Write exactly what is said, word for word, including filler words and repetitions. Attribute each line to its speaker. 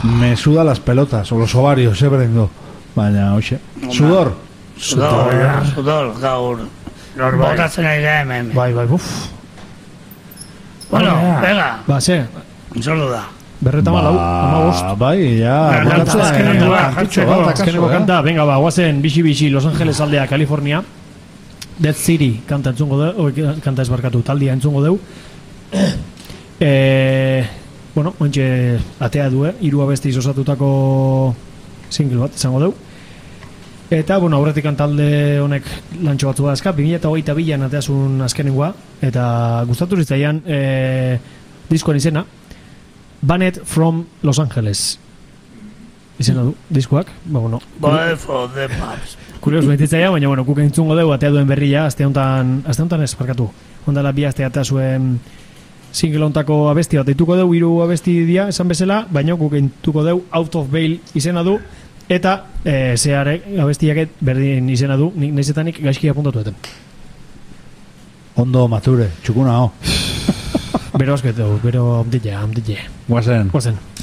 Speaker 1: Me suda las pelotas, o los ovarios, eh, Brendo. Baina, oxe. Sudor.
Speaker 2: Sudor, sudor, gaur. Botatzen ari da hemen.
Speaker 3: Bai, bai, buf.
Speaker 2: Bueno, venga.
Speaker 3: Ba, ze.
Speaker 2: Zolo da.
Speaker 3: Berreta malau, ama bost.
Speaker 1: Bai, ja.
Speaker 3: Azkeneko kanta, venga, ba, guazen, bixi-bixi, Los Angeles aldea, California. Dead City kanta entzungo deu, kanta ezbarkatu, taldia entzungo deu. Eh, bueno, ointxe atea du, eh? Hiru abesti osatutako single bat izango deu. Eta, bueno, aurretik talde honek lantxo batzu da eska, bi mila hogeita bian ateazun azkenengoa, eta gustatu zitzaian eh, diskoen izena, Banned from Los Angeles. Izena du, diskoak, ba, bueno.
Speaker 2: Banned from the pubs.
Speaker 3: Kurios behititzaia, baina, bueno, kuka entzungo deu, atea duen berria, azte honetan, azte honetan ez, parkatu. Ondala bi azte atea zuen single hontako abesti bat dituko deu, hiru abesti dia, esan bezala, baina kuka entuko deu, Out of Bail izena du, eta e, zeharek abestiak berdin izena du, nik naizetanik gaizkia apuntatu eten.
Speaker 1: Ondo mature, txukuna ho.
Speaker 3: Bero asketu, bero amdille, amdille.
Speaker 1: Guazen.
Speaker 3: Guazen.